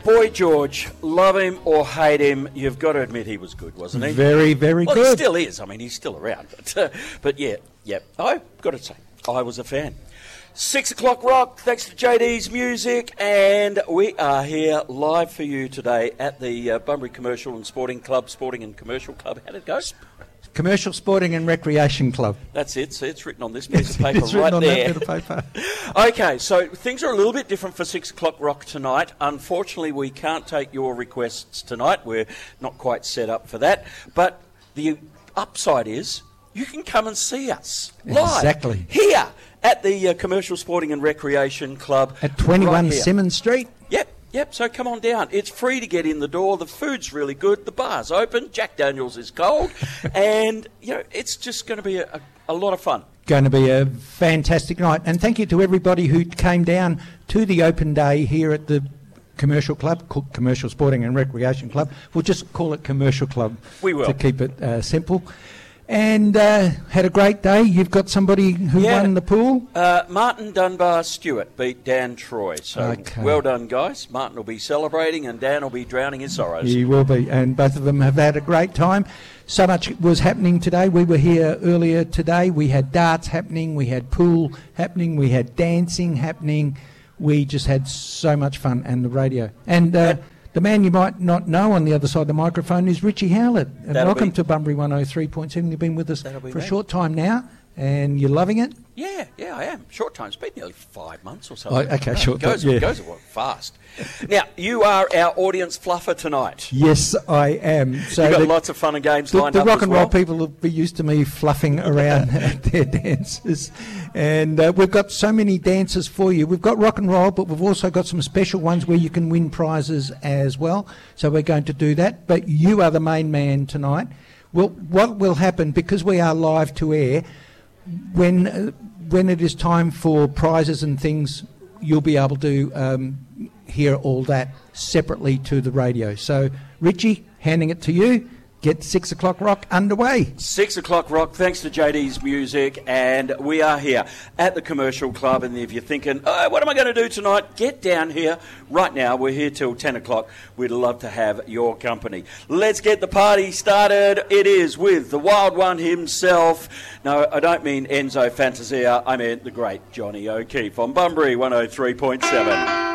Boy George, love him or hate him, you've got to admit he was good, wasn't he? Very, very well, good. He still is. I mean, he's still around. But yeah, I've got to say, I was a fan. 6 o'clock rock, thanks to JD's Music, and we are here live for you today at the Bunbury Commercial and Sporting Club, Sporting and Commercial Club. How did it go? Commercial Sporting and Recreation Club. That's it. So it's written on this piece of paper it's right written on there. That bit of paper. Okay, so things are a little bit different for 6 o'clock rock tonight. Unfortunately, we can't take your requests tonight. We're not quite set up for that. But the upside is you can come and see us live. Exactly. Here at the Commercial Sporting and Recreation Club. At 21 right Simmons Street. Yep, so come on down. It's free to get in the door. The food's really good. The bar's open. Jack Daniels is cold. And, it's just going to be a lot of fun. Going to be a fantastic night. And thank you to everybody who came down to the open day here at the Commercial Club, Commercial Sporting and Recreation Club. We'll just call it Commercial Club. We will. To keep it simple. And had a great day. You've got somebody who won the pool? Martin Dunbar Stewart beat Dan Troy. So Well done, guys. Martin will be celebrating and Dan will be drowning his sorrows. He will be. And both of them have had a great time. So much was happening today. We were here earlier today. We had darts happening. We had pool happening. We had dancing happening. We just had so much fun, and the radio. And the man you might not know on the other side of the microphone is Richie Howlett. And welcome to Bunbury 103.7. You've been with us for a short time now, and you're loving it? Yeah, I am. Short time. It's been nearly 5 months or something. Oh, okay, short time. It goes fast. Now, you are our audience fluffer tonight. Yes, I am. So you've got lots of fun and games lined up. The rock and roll people will be used to me fluffing around at their dances. And we've got so many dances for you. We've got rock and roll, but we've also got some special ones where you can win prizes as well. So we're going to do that. But you are the main man tonight. Well, what will happen, because we are live to air, when it is time for prizes and things, you'll be able to hear all that separately to the radio. So, Richie, handing it to you. Get 6 o'clock rock underway. 6 o'clock rock, thanks to JD's Music, and we are here at the Commercial Club. And if you're thinking, what am I going to do tonight? Get down here right now. We're here till 10 o'clock. We'd love to have your company. Let's get the party started. It is with the Wild One himself. No, I don't mean Enzo Fantasia. I mean the great Johnny O'Keefe on Bunbury 103.7.